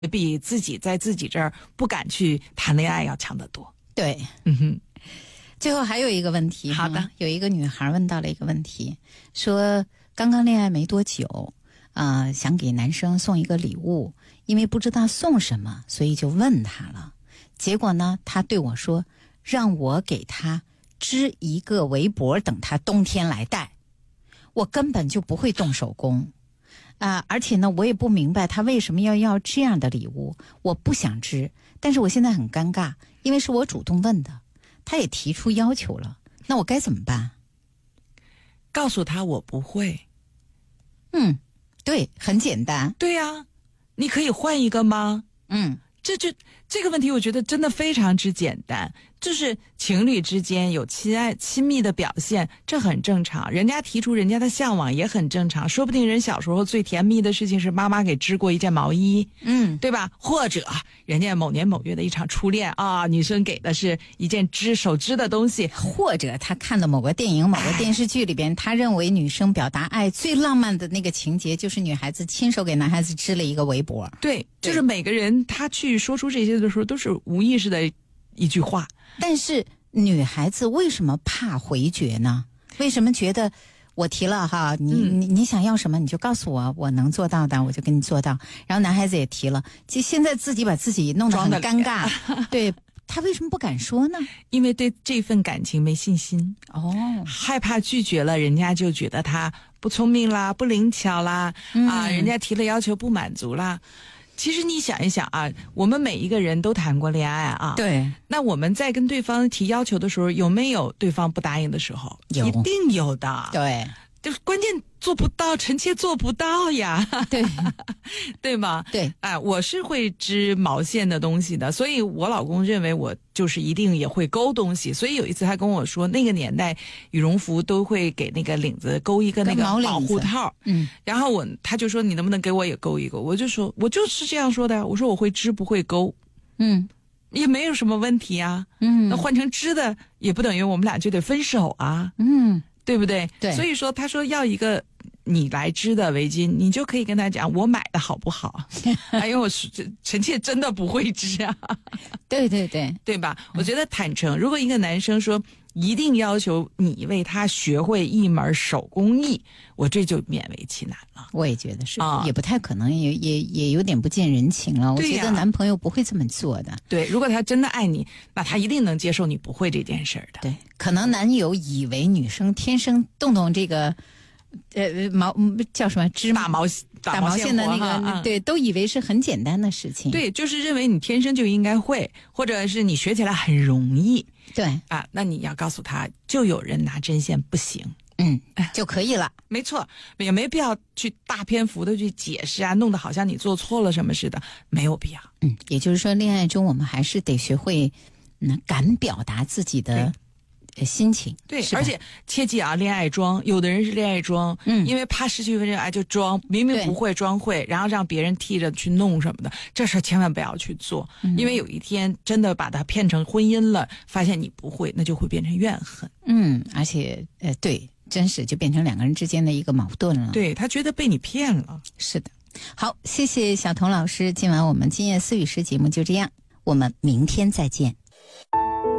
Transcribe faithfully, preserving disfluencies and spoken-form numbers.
比自己在自己这儿不敢去谈恋爱要强得多。 对， 嗯哼。 最后还有一个问题， 好的， 有一个女孩问到了一个问题，说刚刚恋爱没多久，呃，想给男生送一个礼物，因为不知道送什么，所以就问他了。结果呢，他对我说，让我给他织一个围脖，等他冬天来戴。我根本就不会动手工啊、呃，而且呢，我也不明白他为什么要要这样的礼物。我不想织，但是我现在很尴尬，因为是我主动问的。他也提出要求了，那我该怎么办？ 告诉他我不会。 嗯，对，很简单。 对呀、啊，你可以换一个吗？ 嗯， 这就这个问题，我觉得真的非常之简单。就是情侣之间有亲爱亲密的表现，这很正常。人家提出人家的向往也很正常。说不定人小时候最甜蜜的事情是妈妈给织过一件毛衣， 嗯， 对吧？或者人家某年某月的一场初恋啊，女生给的是一件织手织的东西， 或者他看的某个电影、某个电视剧里边，他认为女生表达爱最浪漫的那个情节，就是女孩子亲手给男孩子织了一个围脖。 对，就是每个人他去说出这些的时候，都是无意识的一句话。 但是女孩子为什么怕回绝呢？为什么觉得我提了哈，你、嗯、你你想要什么你就告诉我，我能做到的我就跟你做到。然后男孩子也提了，就现在自己把自己弄得很尴尬，对，他为什么不敢说呢？ 因为对这份感情没信心哦， 害怕拒绝了，人家就觉得他不聪明啦，不灵巧啦、嗯、啊，人家提了要求不满足啦。其实你想一想啊，我们每一个人都谈过恋爱啊， 对， 那我们在跟对方提要求的时候，有没有对方不答应的时候？ 有， 一定有的。 对， 就是关键做不到，臣妾做不到呀， 对， 对吗？ 对， 哎，我是会织毛线的东西的，所以我老公认为我就是一定也会勾东西。所以有一次他跟我说，那个年代羽绒服都会给那个领子勾一个那个保护套， 嗯， 然后我他就说你能不能给我也勾一个？我就说我就是这样说的，我说我会织不会勾， 嗯。 也没有什么问题啊， 嗯， 那换成织的也不等于我们俩就得分手啊， 嗯， 对不对？ 对， 所以说他说要一个你来织的围巾，你就可以跟他讲我买的好不好？哎呦，我臣妾真的不会织啊， 对对对， 对吧？我觉得坦诚，如果一个男生说一定要求你为他学会一门手工艺，我这就勉为其难了。 我也觉得是， 啊、 也不太可能，也也也有点不近人情了。我觉得男朋友不会这么做的。 对，如果他真的爱你，那他一定能接受你不会这件事儿的。 对，可能男友以为女生天生动动这个，呃，毛叫什么织打毛打毛线的那个，嗯、对，都以为是很简单的事情。 对，就是认为你天生就应该会，或者是你学起来很容易。 对啊，那你要告诉他，就有人拿针线不行， 嗯，就可以了。 没错，也没必要去大篇幅的去解释啊，弄得好像你做错了什么似的，没有必要。 嗯，也就是说，恋爱中我们还是得学会，嗯，敢表达自己的心情。 对，而且切记啊，恋爱装，有的人是恋爱装，嗯，因为怕失去真爱就装，明明不会装会，然后让别人替着去弄什么的，这事千万不要去做，嗯、因为有一天真的把它骗成婚姻了，发现你不会，那就会变成怨恨。 嗯，而且呃，对，真是就变成两个人之间的一个矛盾了。 对，他觉得被你骗了。 是的。好，谢谢小童老师，今晚我们今夜思雨时节目就这样，我们明天再见。